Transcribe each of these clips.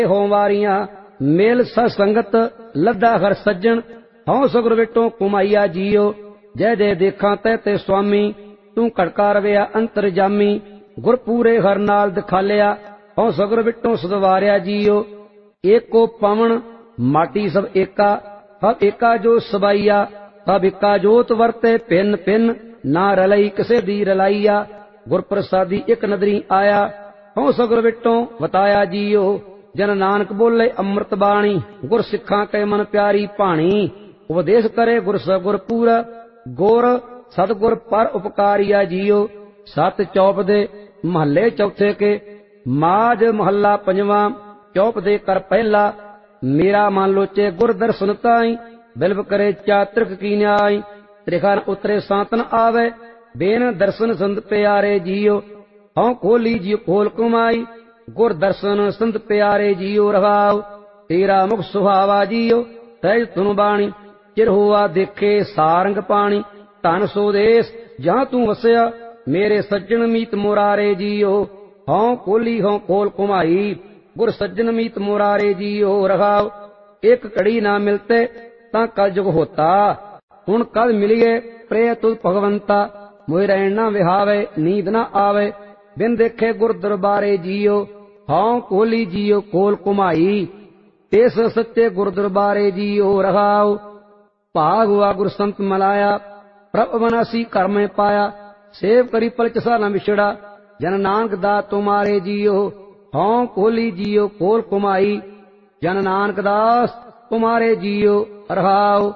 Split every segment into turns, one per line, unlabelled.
ਹੋ ਵਾਰੀਆਂ ਮੇਲ ਸਤਸੰਗਤ ਲੱਦਾ ਹਰ ਸੱਜਣ ਹਉ ਸਗੁਰ ਵਿਟੋਂ ਕੁਮਾਈਆ ਜੀਓ ਜੈ ਜੈ ਦੇਖਾਂ ਤੈ ਤੇ ਸੁਆਮੀ ਤੂੰ ਘੜਕਾ ਰਵਿਆ ਅੰਤਰ ਜਾਮੀ ਗੁਰ ਪੂਰੇ ਹਰ ਨਾਲ ਦਿਖਾਲਿਆ ਹਉ ਸਗੁਰ ਵਿਟੋਂ ਸਦਵਾਰਿਆ ਜੀਓ ਏਕੋ ਪਵਨ ਮਾਟੀ ਸਭ ਏਕਾ ਸਭ ਏਕਾ ਜੋ ਸਬਾਈਆ ਸਭ ਏਕਾ ਜੋਤ ਵਰਤੇ ਭਿੰਨ ਭਿੰਨ ਨਾ ਰਲਈ ਕਿਸੇ ਦੀ ਰਲਾਈਆ ਗੁਰ ਪ੍ਰਸਾਦੀ ਇੱਕ ਨਦਰੀ ਆਇਆ ਹਉ ਸਗੁਰ ਵਿਟੋਂ ਵਤਾਇਆ ਜੀਓ ਜਨ ਨਾਨਕ ਬੋਲੇ ਅੰਮ੍ਰਿਤ ਬਾਣੀ ਗੁਰ ਸਿੱਖਾਂ ਕੈ ਮਨ ਪਿਆਰੀ ਭਾਣੀ ਉਪਦੇਸ਼ ਕਰੇ ਗੁਰ ਸਗੁਰ ਪੂਰਾ ਗੁਰ ਸਤਿਗੁਰ ਪਰ ਉਪਕਾਰੀਆ ਜੀਓ ਸਤ ਚੌਪ ਦੇ ਮਹੱਲੇ ਚੌਥੇ ਕੇ ਮਾਝ ਮਹੱਲਾ ਪੰਜਵਾਂ ਚੌਪ ਦੇ ਕਰ ਪਹਿਲਾ ਮੇਰਾ ਮਨ ਲੋਚੇ ਗੁਰ ਦਰਸ਼ਨ ਤਾਈ ਬਿਲਵ ਕਰੇ ਚਾਤ੍ਰਿਕ ਕੀ ਨਿਆਈ ਤ੍ਰਿਖਾ ਉਤਰੇ ਸਾਤਨ ਆਵੇ ਬੇਨ ਦਰਸ਼ਨ ਸੰਤ ਪਿਆਰੇ ਜੀਓ ਹਉ ਖੋਲੀ ਜੀ ਖੋਲ ਕੁਮਾਈ ਗੁਰ ਦਰਸ਼ਨ ਸੰਤ ਪਿਆਰੇ ਜੀਓ ਰਹਾਉ ਤੇਰਾ ਮੁਖ ਸੁਹਾਵਾ ਜੀਓ ਤੈਜ ਤੁਨ ਬਾਣੀ ਚਿਰ ਹੋਆ ਦੇਖੇ ਸਾਰੰਗ ਪਾਣੀ ਧਨ ਸੋਦੇਸ ਜਾਂ ਤੂੰ ਵਸਿਆ ਮੇਰੇ ਸੱਜਣ ਮੀਤ ਮੁਰਾਰੇ ਜੀਓ ਹਉ ਖੋਲੀ ਹਉ ਖੋਲ ਕੁਮਾਈ ਗੁਰ ਸੱਜਣ ਮੀਤ ਮੁਰਾਰੇ ਜੀਓ ਰਹਾਉ ਇੱਕ ਘੜੀ ਨਾ ਮਿਲਤੇ ਤਾਂ ਕਲ ਜੁਗ ਹੋਤਾ ਹੁਣ ਕਦ ਮਿਲੀਏ ਪ੍ਰੇ ਤੁਧ ਭਗਵੰਤਾ ਮੋਇ ਰਹਿਣ ਨਾ ਵਿਹਾਵੇ ਨੀਂਦ ਨਾ ਆਵੇ ਬਿਨ ਦੇਖੇ ਗੁਰ ਦਰਬਾਰੇ ਜੀਓ ਹਉ ਖੋਲੀ ਜੀਓ ਖੋਲ ਕੁਮਾਈ ਇਸ ਸੱਚੇ ਗੁਰ ਦਰਬਾਰੇ ਜੀਓ ਰਹਾਉ ਭਾਗ ਹੁਆ ਗੁਰ ਸੰਤ ਮਲਾਇਆ ਪ੍ਰਭ ਬਨਾਸੀ ਘਰ ਮੈਂ ਪਾਇਆ ਸੇਵ ਕਰੀ ਪਲਚਸਾ ਨ ਵਿਛੜਾ ਜਨ ਨਾਨਕ ਦਾ ਤੁਮਾਰੇ ਜੀਓ ਹਉ ਖੋਲੀ ਜੀਓ ਖੋਲ ਕੁਮਾਈ ਜਨ ਨਾਨਕ ਦਾਸ ਤੁਮਾਰੇ ਜੀਓ ਰਹਾਉ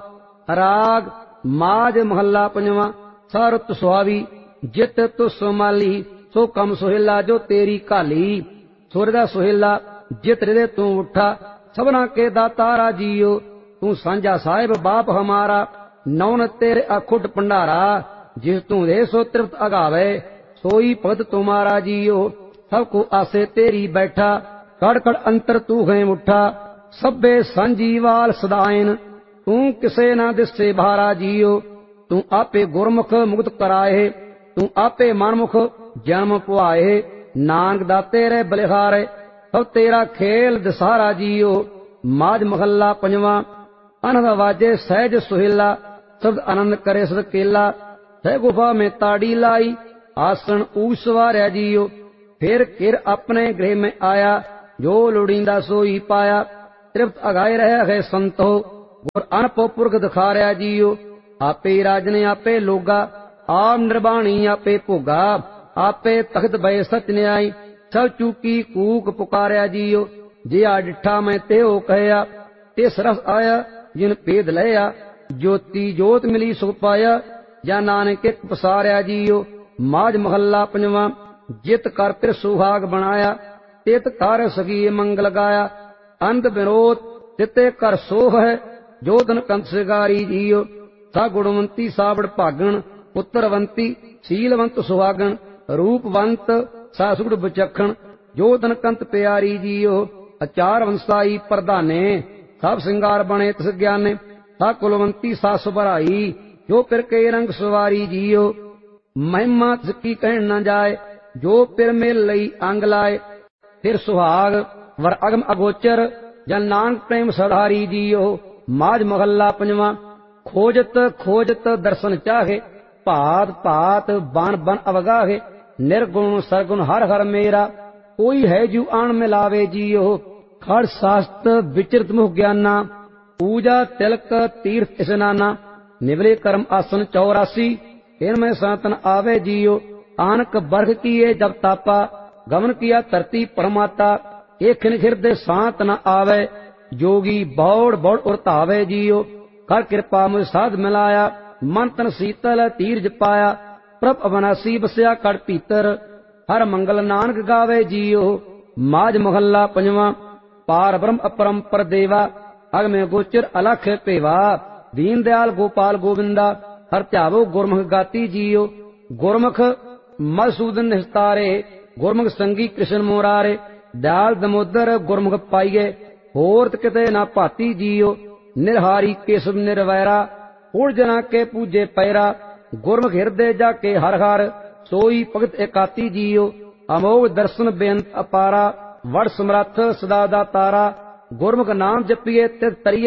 ਰਾਗ ਮਾਝ ਮਹੱਲਾ ਪੰਜਵਾਂ ਸਰਤ ਸੁਹਾਵੀ ਜਿਤ ਤੁਸ ਮਾਲੀ ਸੋ ਕਮ ਸੁਹੇਲਾ ਜੋ ਤੇਰੀ ਘਾਲੀ ਸੁਰ ਦਾ ਸੁਹੇਲਾ ਜਿਤ ਹਿਰਦੇ ਤੂੰ ਉੱਠਾ ਸਭਨਾ ਕੇ ਦਾਤਾਰਾ ਜੀਓ ਤੂੰ ਸਾਂਝਾ ਸਾਹਿਬ ਬਾਪ ਹਮਾਰਾ ਨੌਨ ਤੇਰੇ ਅਖੁੱਟ ਭੰਡਾਰਾ ਜਿਸ ਤੂੰ ਦੇ ਸੋ ਤ੍ਰਿਪਤ ਅਗਾਵੇ ਸੋਈ ਭਗਤ ਤੁਮਾਰਾ ਜੀਓ ਸਭ ਕੋ ਆਸੇ ਤੇਰੀ ਬੈਠਾ ਕੜ ਕੜ ਅੰਤਰ ਤੂੰ ਹੈ ਮੁੱਠਾ ਸਭੇ ਸੰਜੀਵਾਲ ਸਦਾਇਨ ਤੂੰ ਕਿਸੇ ਨਾ ਦਿਸੇ ਭਾਰਾ ਜੀਓ ਤੂੰ ਆਪੇ ਗੁਰਮੁਖ ਮੁਕਤ ਕਰਾਏ ਤੂੰ ਆਪੇ ਮਨਮੁਖ ਜਨਮ ਪੁਆਏ ਨਾਨਕ ਦਾ ਤੇਰੇ ਬਲਿਹਾਰੇ ਸਭ ਤੇਰਾ ਖੇਲ ਦਸਾਰਾ ਜੀਓ ਮਾਝ ਮਹੱਲਾ ਪੰਜਵਾਂ ਅਨੰਦ ਵਾਜੇ ਸਹਿਜ ਸੁਹੇਲਾ ਸਬਦ ਆਨੰਦ ਕਰੇ ਸਦ ਕੇਲਾ ਸਹਿ ਗੁਫਾ ਮੈਂ ਤਾੜੀ ਲਾਈ ਆਸਣ ਊਸ ਵਾਰਿਆ ਜੀਓ ਫਿਰ ਕਿਰ ਆਪਣੇ ਗ੍ਰਹਿ ਮੈਂ ਆਇਆ ਜੋ ਲੋੜੀਂਦਾ ਸੋਈ ਪਾਇਆ ਤ੍ਰਿਪਤ ਅਗਾਏ ਰਹਿਆ ਹੈ ਸੰਤੋ ਗੁਰ ਅਨਪੋ ਪੁਰਖ ਦਿਖਾਰਿਆ ਜੀਓ ਆਪੇ ਰਾਜਨੇ ਆਪੇ ਲੋਗਾ ਆਪ ਨਿਰਬਾਣੀ ਆਪੇ ਭੋਗਾ ਆਪੇ ਤਖਤ ਬੈ ਸਚ ਨਿਆਈ ਸਭ ਚੂਕੀ ਕੂਕ ਪੁਕਾਰਿਆ ਜੀਓ ਜੇ ਆ ਡਿਠਾ ਮੈਂ ਤਿਉ ਕਹਿਆ ਤਿਸ ਰਸ ਆਇਆ ਜਿਨ ਭੇਦ ਲਿਆ ਜੋਤੀ ਜੋਤ ਮਿਲੀ ਸੁਖ ਪਾਇਆ ਜਾਂ ਨਾਨਕ ਇੱਕ ਪਸਾਰਿਆ ਜੀਓ ਮਾਝ ਮਹੱਲਾ ਪੰਜਵਾਂ ਜਿਤ ਕਰ ਫਿਰ ਸੁਹਾਗ ਬਣਾਇਆ ਤਿਤ ਕਰ ਸਗੀ ਮੰਗਲ ਗਾਇਆ ਅੰਧ ਵਿਰੋਧ ਤਿਤੇ ਕਰ ਸੋਹ ਹੈ ਜੋਤਨ ਕੰਤ ਸਿਗਾਰੀ ਜੀਓ ਸਾ ਗੁਣਵੰਤੀ ਸਾਬੜ ਭਾਗਣ ਪੁੱਤਰਵੰਤੀ ਸੀਲਵੰਤ ਸੁਹਾਗਣ ਰੂਪਵੰਤ ਸਾ ਸੁਗੜ ਬਚਖਣ ਜੋਤਨ ਕੰਤ ਪਿਆਰੀ ਜੀਓ ਅਚਾਰ ਵੰਸਾਈ ਪ੍ਰਧਾਨੇ ਸਭ ਸਿੰਗਾਰ ਬਣੇ ਤਿਸ ਗਿਆਨੇ ਸਾ ਕੁਲਵੰਤੀ ਸਾ ਸੁਭਰਾਈ ਜੋ ਫਿਰ ਕੇ ਰੰਗ ਸਵਾਰੀ ਜੀਓ ਮਹਿਮਾ ਤਿਸ ਕੀ ਕਹਿਣ ਨਾ ਜਾਏ ਜੋ ਪਿਰ ਮੇਲ ਲਈ ਅੰਗ ਲਾਏ ਫਿਰ ਸੁਹਾਗ ਵਰ ਅਗਮ ਅਗੋਚਰ ਜਨ ਨਾਨਕ ਪ੍ਰੇਮ ਸਧਾਰੀ ਜੀਓ ਮਾਝ ਮਹੱਲਾ ਪੰਜਵਾਂ ਖੋਜਤ ਖੋਜਤ ਦਰਸ਼ਨ ਚਾਹੇ ਭਾਤ ਭਾਤ ਬਨ ਬਨ ਅਵਗਾਹੇ ਨਿਰਗੁਣ ਸਰਗੁਣ ਹਰ ਹਰ ਮੇਰਾ ਕੋਈ ਹੈ ਜੂ ਆਣ ਮਿਲਾਵੇ ਜੀਓ ਖੜ ਸਾਸਤ ਵਿਚਰਤ ਮੁਖ ਗਿਆਨਾ ਪੂਜਾ ਤਿਲਕ ਤੀਰਥ ਇਸਨਾਨਾ ਨਿਵਲੇ ਕਰਮ ਆਸਨ 84 ਇਨਮੇ ਸਾਤਨ ਆਵੇ ਜੀਓ ਆਨਕ ਬਰਖ ਕੀਏ ਜਬ ਤਾਪਾ ਗਮਨ ਕੀਆ ਧਰਤੀ ਪਰਮਾਤਾ ਏਖਿਨ ਖਿਰਦੇ ਸਾਤ ਨ ਆਵੇ ਜੋਗੀ ਬੌੜ ਬੌੜ ਉਰਤਾਵੇ ਜੀਓ ਕਰ ਕਿਰਪਾ ਮੁਝ ਸਾਧ ਮਿਲਾਇਆ ਮਨ ਤਨ ਸੀਤਲ ਧੀਰਜ ਪਾਇਆ ਪ੍ਰਭ ਅਵਨਾਸੀ ਬਸਿਆ ਕੜ ਭੀਤਰ ਹਰ ਮੰਗਲ ਨਾਨਕ ਗਾਵੇ ਜੀਓ ਮਾਝ ਮਹੱਲਾ ਪੰਜਵਾਂ ਪਾਰ ਬ੍ਰਹਮ ਅਪਰੰਪਰ ਦੇਵਾ ਅਗਮੇ ਗੋਚਰ ਅਲਖ ਭੇਵਾ ਦੀਨ ਦਿਆਲ ਗੋਪਾਲ ਗੋਵਿੰਦਾ ਹਰ ਧਿਆਵੋ ਗੁਰਮੁਖ ਗਾਤੀ ਜੀਓ ਗੁਰਮੁਖ ਮਸੂਦਨ ਨਿਸਤਾਰੇ ਗੁਰਮੁਖ ਸੰਗੀ ਕ੍ਰਿਸ਼ਨ ਮੋਰਾਰੇ ਦਿਆਲ ਦਮੋਦਰ ਗੁਰਮੁਖ ਪਾਈਏ ਹੋਰ ਕਿਤੇ ਨਾ ਭਾਤੀ ਜੀਓ ਨਿਰਹਾਰੀ ਕੇਸਵ ਨਿਰਵੈਰਾ ਉੜ ਜਨਾ ਕੇ ਪੂਜੇ ਪੈਰਾ ਗੁਰਮੁਖ ਹਿਰਦੇ ਜਾ ਕੇ ਹਰ ਹਰ ਸੋਈ ਭਗਤ ਇਕਾਤੀ ਜੀਓ ਅਮੋਘ ਦਰਸ਼ਨ ਬੇਅੰਤ ਅਪਾਰਾ ਵਡ ਸਮਰੱਥ ਸਦਾ ਦਾ ਤਾਰਾ। ਗੁਰਮੁਖ ਨਾਮ ਜਪੀਏ ਤਿਤ ਤਰੀਏ